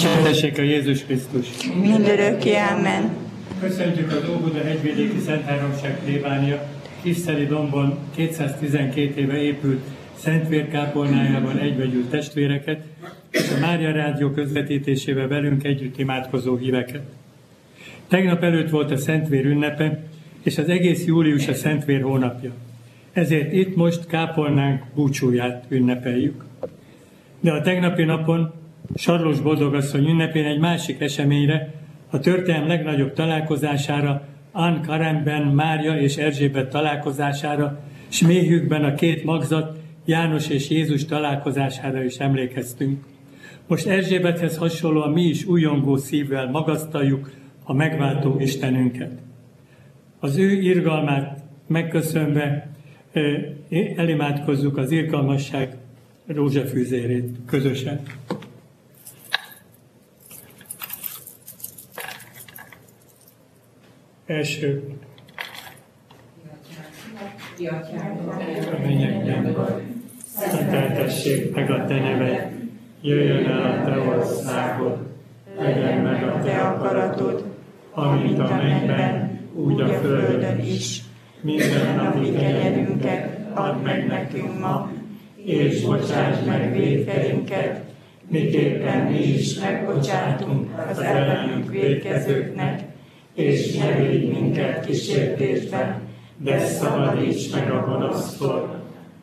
Dicsértessék a Jézus Krisztus! Mindörökké, amen. Köszöntjük az Óbuda hegyvidéki Szent Háromság plébánia Kiszteli dombon 212 éve épült Szentvér kápolnájában egybegyűlt testvéreket, és a Mária Rádió közvetítésével velünk együtt imádkozó híveket. Tegnap előtt volt a Szentvér ünnepe, és az egész július a Szentvér hónapja. Ezért itt most kápolnánk búcsúját ünnepeljük. De a tegnapi napon, Sarlós Boldogasszony ünnepén egy másik eseményre, a történelem legnagyobb találkozására, Anne Karenben Mária és Erzsébet találkozására, s méhükben a két magzat, János és Jézus találkozására is emlékeztünk. Most Erzsébethez hasonlóan mi is újongó szívvel magasztaljuk a megváltó Istenünket. Az ő irgalmát megköszönve elimádkozzuk az irgalmasság rózsafűzérét közösen. Első. A mennyekben vagy, szenteltessék meg a te neved, jöjjön el a te országod, legyen meg a te akaratod, amint a mennyben, úgy a földön is. Minden napi kenyerünket add meg nekünk ma, és bocsásd meg vétkeinket, miképpen mi is megbocsátunk az ellenünk vétkezőknek, és ne védj minket kísértésben, de szabadíts meg a gonosztól.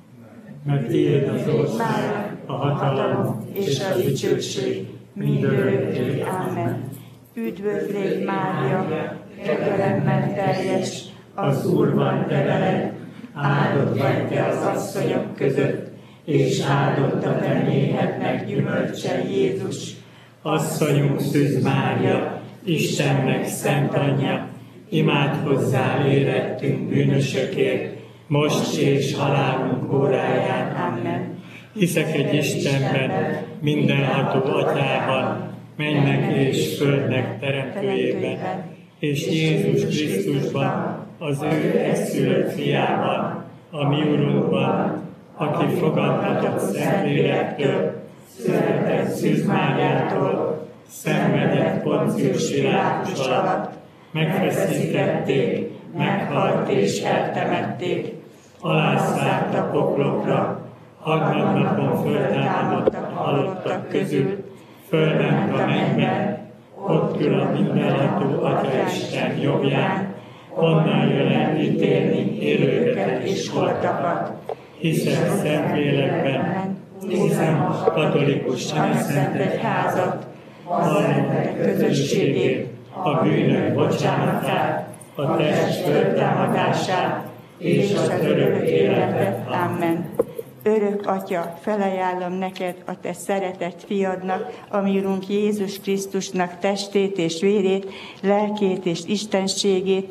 Mert tiéd az ország, a hatalom és a dicsőség mindörökké. Amen. Üdvözl légy, Mária, kegyelemmel teljes, Az Úr van te veled, áldott vagy te az asszonyok között, és áldott a te méhednek gyümölcse, Jézus. Asszonyunk Szűz Mária, Istennek szent anyja, imádkozzál érettünk bűnösökért, most és halálunk óráján. Amen. Hiszek egy Istenben, mindenható Atyában, mennek és földnek teremtőjében, és Jézus Krisztusban, az ő egyszülött fiában, a mi Urunkban, aki fogadhatott Szentlélektől, született Szűz Máriától, szenvedett Poncius Pilátus alatt, megfeszítették, meghalt és eltemették, alászállt a poklokra, harmadnapon föltámadt a halottak közül, fölment a mennybe, ott ül a mindenható Atyaisten jobbján, onnan jön el ítélni élőket és holtakat. Hiszek Szentlélekben, hiszem a katolikus szent egyházat, a szentek közösségét, a bűnök bocsánatát, a test föltámadását és az örök életet. Amen. Örök Atya, felajánlom neked a te szeretett fiadnak, a mi Urunk Jézus Krisztusnak testét és vérét, lelkét és istenségét,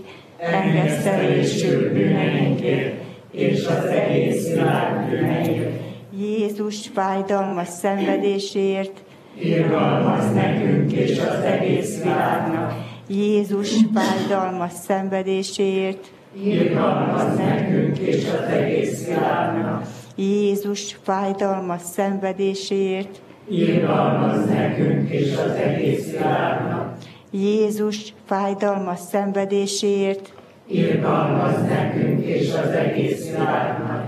engesztelésül bűneinkért és az egész világ bűneiért. Jézus fájdalmas szenvedéséért, irgalmazz nekünk és az egész világnak. Jézus fájdalmas szenvedéséért, Irgalmazz nekünk és az egész világnak. Jézus fájdalmas szenvedéséért, Irgalmazz nekünk és az egész világnak. Jézus fájdalmas szenvedéséért, Irgalmazz nekünk és az egész világnak.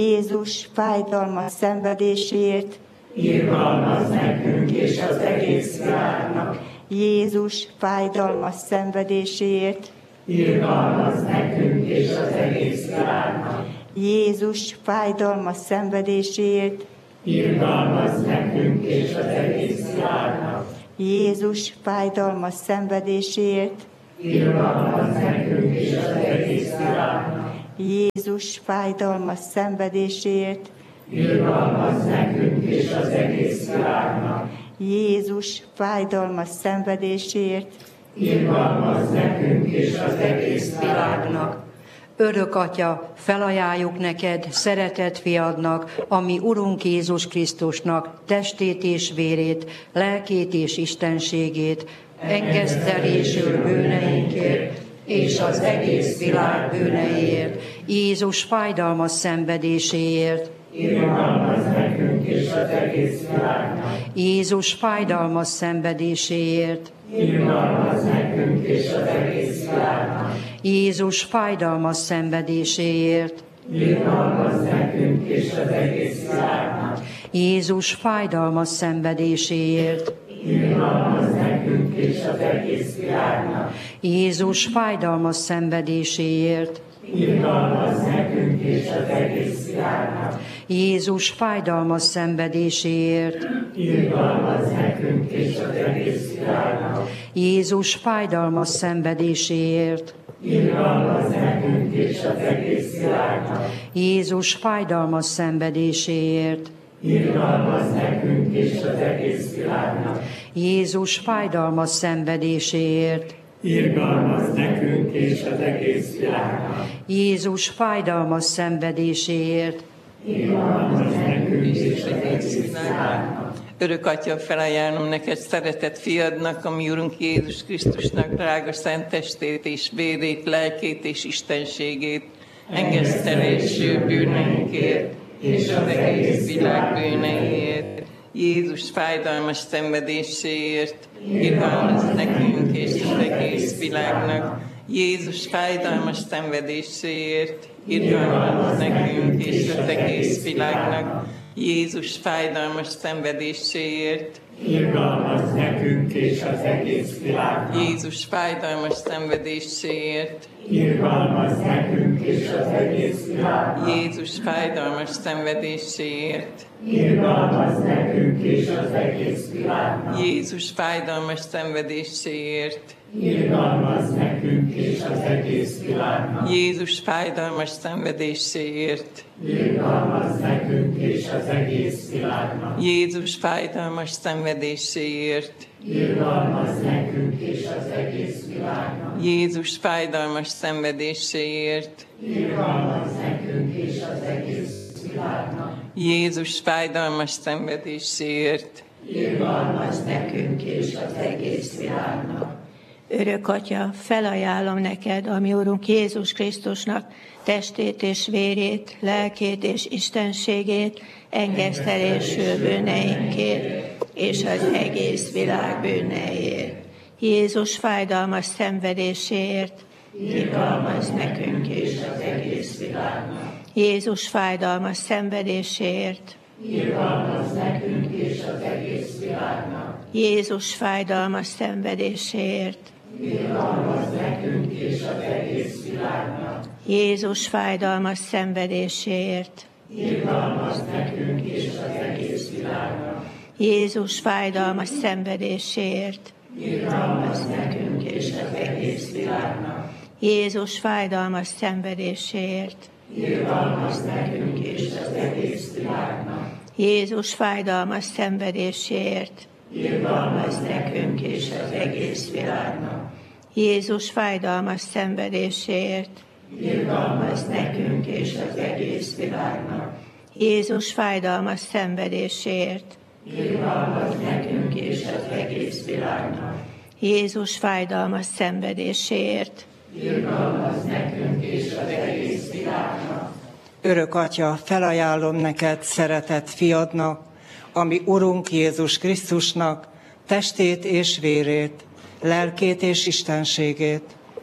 Jézus fájdalmas szenvedéséért, Irgalmazz nekünk és az egész világnak. Jézus fájdalmas szenvedéséért, Irgalmazz nekünk és az egész világnak. Jézus fájdalmas szenvedéséért, Irgalmazz nekünk és az egész világnak. Jézus fájdalmas szenvedéséért, Irgalmazz nekünk és az egész világnak. Jézus fájdalmas szenvedéséért, Irgalmazz nekünk és az egész világnak. Jézus fájdalmas szenvedéséért, Irgalmazz nekünk és az egész világnak. Örök Atya, felajánljuk neked, szeretett fiadnak, a mi Urunk Jézus Krisztusnak testét és vérét, lelkét és istenségét, engesztelésül bűneinkért, és az egész világ bűneiért, Jézus fájdalmas szenvedéséért. Irgalmazz nekünk és és az egész világnak. Jézus fájdalmas szenvedéséért, Irgalmazz nekünk és az egész világnak. Jézus fájdalmas szenvedéséért, Irgalmazz nekünk és az egész világnak. Jézus fájdalmas szenvedéséért, Irgalmazz nekünk és az egész világnak. Jézus fájdalmas szenvedéséért, Irgalmazz nekünk és az egész világnak. Jézus fájdalmas szenvedéséért, Irgalmazz nekünk és az egész világnak. Jézus fájdalmas szenvedéséért, Irgalmazz nekünk és az egész világnak. Jézus fájdalmas szenvedéséért, Irgalmazz nekünk és az egész világnak. Jézus fájdalmas szenvedéséért, Irgalmazz nekünk és az egész világnak. Jézus fájdalmas szenvedéséért, Irgalmazz nekünk és az egész világnak. Örök Atya, felajánlom neked szeretett fiadnak, a mi Urunk Jézus Krisztusnak drága szent testét és vérét, lelkét és istenségét, engesztelésű bűneinkért és az egész világ bűneiért, Jézus fájdalmas szenvedéséért, irgalmazz nekünk és az egész világnak, Jézus fájdalmas szenvedéséért, irgalmazz nekünk és az egész világnak, Jézus fájdalmas szenvedéséért, Irgalmazz nekünk és az egész világnak. Jézus fájdalmas szenvedéséért, Irgalmazz nekünk és az egész világnak. Jézus fájdalmas szenvedéséért, Irgalmazz nekünk és az egész világnak. Jézus fájdalmas szenvedéséért, Irgalmazz nekünk és az egész világnak. Jézus fájdalmas szenvedéséért, Irgalmazz nekünk és az egész világnak. Jézus fájdalmas szenvedéséért, Irgalmazz nekünk és az egész világnak. Jézus fájdalmas szenvedéséért, Irgalmazz nekünk és az egész világnak. Jézus fájdalmas szenvedéséért, Irgalmazz nekünk és az egész világnak. Örök Atya, felajánlom neked, a mi Urunk Jézus Krisztusnak testét és vérét, lelkét és istenségét, engesztelésű bűneinkért és az egész világ bűneiért. Jézus fájdalmas szenvedéséért, irgalmazz nekünk és az egész világnak. Jézus fájdalmas szenvedéséért, irgalmazz nekünk és az egész világnak. Jézus fájdalmas szenvedéséért, irgalmazz nekünk és az egész világnak. Jézus fájdalmas szenvedéséért, irgalmazz nekünk és az egész világnak. Jézus fájdalmas szenvedéséért, irgalmazz nekünk és az egész világnak. Jézus fájdalmas szenvedéséért, irgalmazz nekünk és az egész világnak. Jézus fájdalmas szenvedéséért, irgalmazz nekünk és az egész világnak. Jézus fájdalmas szenvedéséért, irgalmazz nekünk és az egész világnak. Jézus fájdalmas szenvedéséért, irgalmazz nekünk és az egész világnak. Jézus fájdalmas szenvedéséért, irgalmazz nekünk és az egész világnak. Örök Atya, felajánlom neked szeretett fiadnak, a mi Urunk Jézus Krisztusnak testét és vérét, lelkét és istenségét.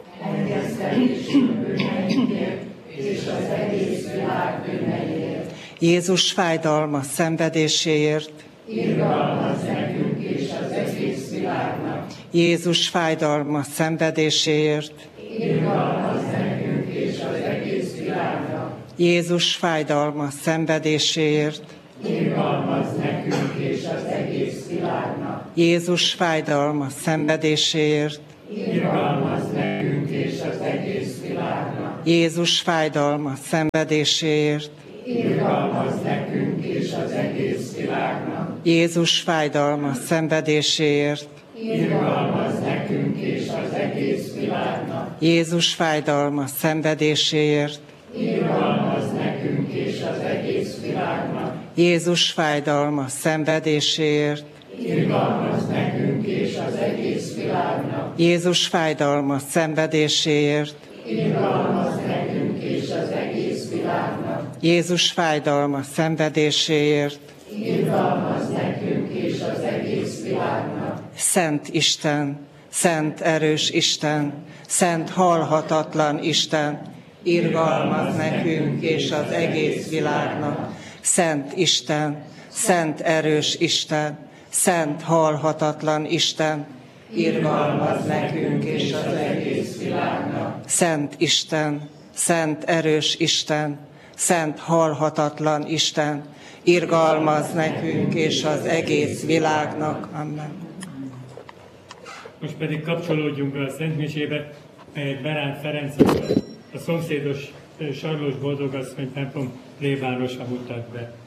És az egész világ bűneiért. Jézus fájdalmas szenvedéséért, Irgalmazz nekünk és az egész világnak. Jézus fájdalmas szenvedéséért, Irgalmazz nekünk és az egész világnak. Jézus fájdalmas szenvedéséért, Irgalmazz nekünk és az egész világnak. Jézus fájdalmas szenvedéséért, Irgalmazz nekünk és az egész világnak. Jézus fájdalmas szenvedéséért, Irgalmazz nekünk és az egész világnak. Jézus fájdalmas szenvedéséért, Irgalmazz nekünk és az egész világnak. Jézus fájdalmas szenvedéséért, Irgalmazz nekünk és az egész világnak. Jézus fájdalmas szenvedéséért, Irgalmazz nekünk és az egész világnak. Jézus fájdalmas szenvedéséért, Irgalmazz nekünk és az egész világnak. Jézus fájdalmas szenvedéséért, irgalmaz nekünk és az egész világnak. Szent Isten, szent erős Isten, szent halhatatlan Isten, irgalmaz nekünk és az egész világnak. Szent Isten, szent erős Isten, szent halhatatlan Isten, irgalmaz nekünk és az egész világnak. Szent Isten, szent erős Isten, szent halhatatlan Isten, irgalmaz nekünk és az egész világnak. Amen. Most pedig kapcsolódjunk be a Szent Misébe, melyet Beránk Ferenc, a szomszédos Sarlós Boldogasszony templom plébánosa mutat be.